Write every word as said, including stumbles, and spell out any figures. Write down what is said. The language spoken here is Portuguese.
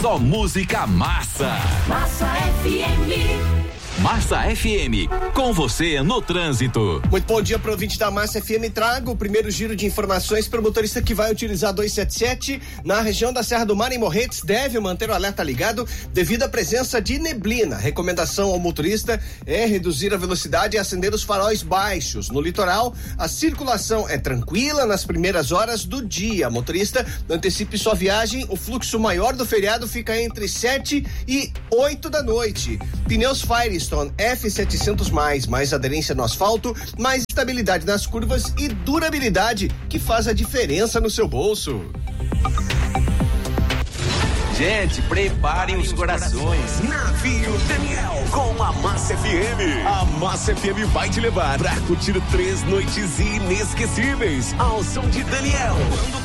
só música massa. Massa F M. Massa F M, com você no trânsito. Muito bom dia para o ouvinte da Massa F M. Trago o primeiro giro de informações para o motorista que vai utilizar duzentos e setenta e sete na região da Serra do Mar, em Morretes. Deve manter o alerta ligado devido à presença de neblina. Recomendação ao motorista é reduzir a velocidade e acender os faróis baixos. No litoral, a circulação é tranquila nas primeiras horas do dia. Motorista, antecipe sua viagem. O fluxo maior do feriado fica entre sete e oito da noite. Pneus Firestone F setecentos mais, mais aderência no asfalto, mais estabilidade nas curvas e durabilidade que faz a diferença no seu bolso. Gente, preparem os corações. Navio Daniel com a Massa F M. A Massa F M vai te levar pra curtir três noites inesquecíveis ao som de Daniel.